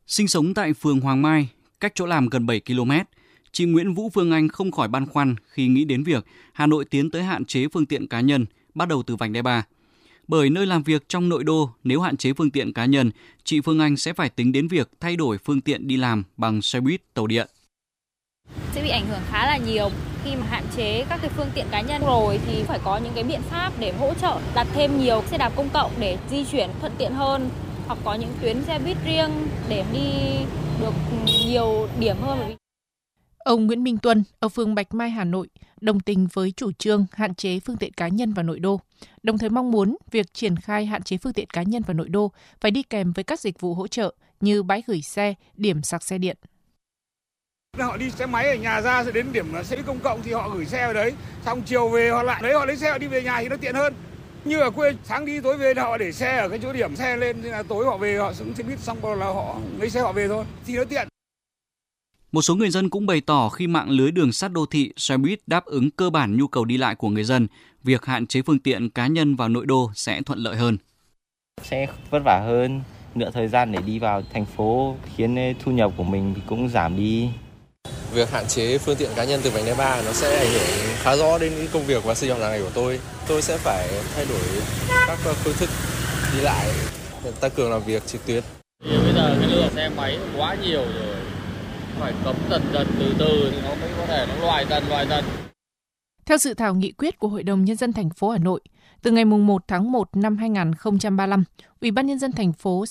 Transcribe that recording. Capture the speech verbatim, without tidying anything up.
Sinh sống tại phường Hoàng Mai, cách chỗ làm gần bảy ki lô mét, chị Nguyễn Vũ Phương Anh không khỏi băn khoăn khi nghĩ đến việc Hà Nội tiến tới hạn chế phương tiện cá nhân bắt đầu từ vành đai ba. Bởi nơi làm việc trong nội đô, nếu hạn chế phương tiện cá nhân, chị Phương Anh sẽ phải tính đến việc thay đổi phương tiện đi làm bằng xe buýt, tàu điện. Sẽ bị ảnh hưởng khá là nhiều. Khi mà hạn chế các cái phương tiện cá nhân rồi thì phải có những cái biện pháp để hỗ trợ đặt thêm nhiều xe đạp công cộng để di chuyển thuận tiện hơn, hoặc có những tuyến xe buýt riêng để đi được nhiều điểm hơn. Ông Nguyễn Minh Tuân ở phường Bạch Mai, Hà Nội đồng tình với chủ trương hạn chế phương tiện cá nhân vào nội đô, đồng thời mong muốn việc triển khai hạn chế phương tiện cá nhân vào nội đô phải đi kèm với các dịch vụ hỗ trợ như bãi gửi xe, điểm sạc xe điện. Họ đi xe máy ở nhà ra sẽ đến điểm xe buýt công cộng thì họ gửi xe ở đấy, xong chiều về họ lại lấy họ lấy xe họ đi về nhà thì nó tiện hơn. Như ở quê sáng đi tối về họ để xe ở cái chỗ điểm xe lên, thì là tối họ về họ xuống xe buýt xong rồi là họ lấy xe họ về thôi thì nó tiện. Một số người dân cũng bày tỏ khi mạng lưới đường sắt đô thị, xe buýt đáp ứng cơ bản nhu cầu đi lại của người dân, việc hạn chế phương tiện cá nhân vào nội đô sẽ thuận lợi hơn. Sẽ vất vả hơn, nửa thời gian để đi vào thành phố khiến thu nhập của mình cũng giảm đi. Việc hạn chế phương tiện cá nhân từ vành đai ba nó sẽ ảnh hưởng khá rõ đến những công việc và sinh hoạt hàng ngày của tôi. Tôi sẽ phải thay đổi các phương thức đi lại, tăng cường làm việc trực tuyến. Thì bây giờ cái lượng xe máy quá nhiều rồi, phải cấm dần dần từ từ thì nó mới có thể nó loại dần loại dần. Theo dự thảo nghị quyết của Hội đồng Nhân dân thành phố Hà Nội, từ ngày một tháng một năm hai nghìn không trăm ba mươi lăm, Ủy ban Nhân dân thành phố